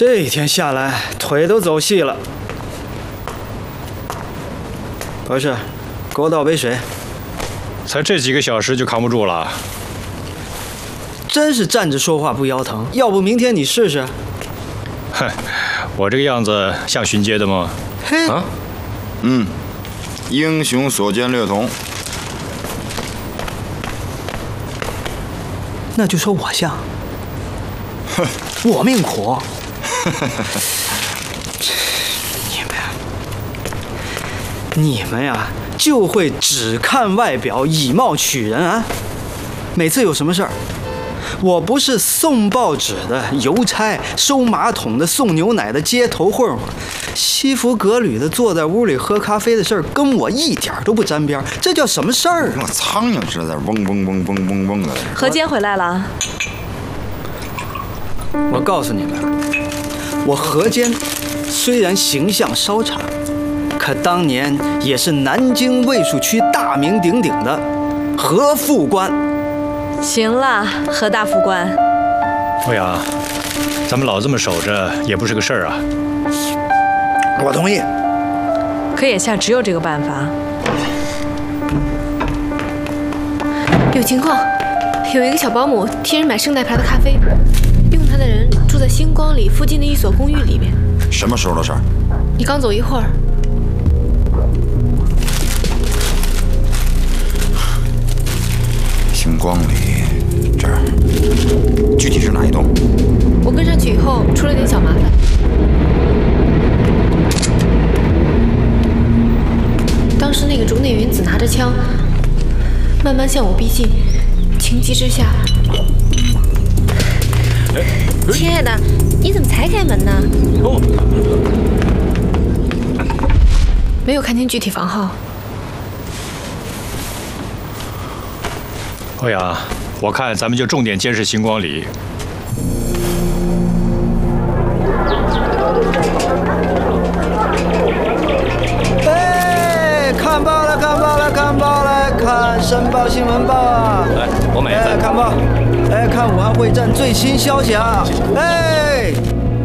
这一天下来，腿都走细了。博士，给我倒杯水。 才这几个小时就扛不住了。 真是站着说话不腰疼，要不明天你试试？ 哼，我这个样子像巡街的吗？ 嘿， 啊，英雄所见略同。 那就说我像。哼，我命苦。你们呀，就会只看外表，以貌取人啊！每次有什么事儿，我不是送报纸的邮差，收马桶的，送牛奶的，街头混混，西服革履的坐在屋里喝咖啡的事儿，跟我一点都不沾边。这叫什么事儿啊？ 苍蝇似的，嗡嗡嗡嗡嗡嗡的。 何坚回来了。 我告诉你们，我何坚虽然形象稍差，可当年也是南京卫戍区大名鼎鼎的何副官。 行了，何大副官。 欧阳，咱们老这么守着也不是个事儿啊。 我同意。 可眼下只有这个办法。 有情况，有一个小保姆替人买圣代牌的咖啡，用它的人住在星光里附近的一所公寓里面。 什么时候的事儿？ 你刚走一会儿。 星光里这儿，具体是哪一栋？ 我跟上去以后出了点小麻烦。当时那个竹内云子拿着枪，慢慢向我逼近，情急之下，亲爱的，你怎么才开门呢？没有看清具体房号。 欧阳，我看咱们就重点监视星光里。 哎，看报了，看报了，看报了，看申报新闻报啊！ 哎，我买一份。 看报，哎，看武汉会战最新消息啊！哎。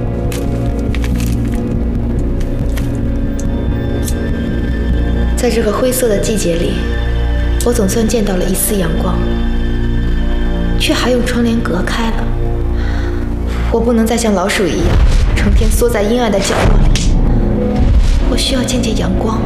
在这个灰色的季节里，我总算见到了一丝阳光，却还用窗帘隔开了。我不能再像老鼠一样，成天缩在阴暗的角落里。我需要见见阳光。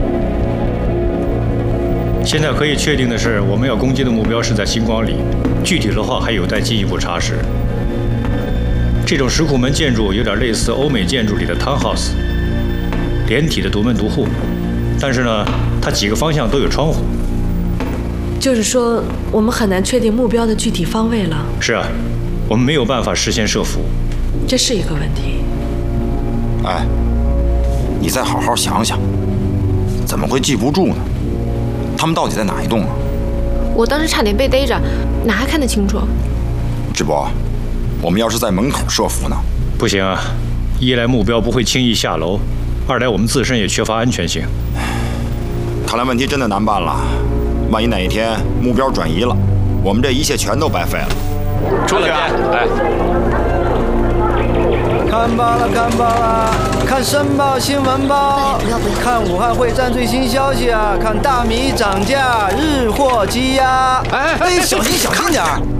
现在可以确定的是，我们要攻击的目标是在星光里，具体的话还有待进一步查实。这种石库门建筑有点类似欧美建筑里的 townhouse， 连体的独门独户，但是呢，它几个方向都有窗户。 就是说，我们很难确定目标的具体方位了。 是啊，我们没有办法事先设伏， 这是一个问题。 哎，你再好好想想，怎么会记不住呢？他们到底在哪一栋啊？ 我当时差点被逮着，哪还看得清楚？ 智博，我们要是在门口设伏呢？ 不行啊，一来目标不会轻易下楼，二来我们自身也缺乏安全性。 看来问题真的难办了。万一哪一天目标转移了，我们这一切全都白费了。 出来，哎， 看报了，看报了，看申报新闻报，看武汉会战最新消息啊！看大米涨价，日货积压。哎，小心点儿！